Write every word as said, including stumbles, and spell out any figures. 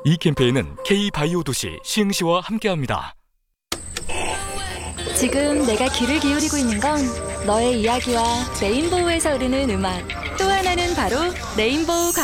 이 캠페인은 K바이오 도시 시흥시와 함께합니다. 지금 내가 귀를 기울이고 있는 건 너의 이야기와 레인보우에서 흐르는 음악, 또 하나는 바로 레인보우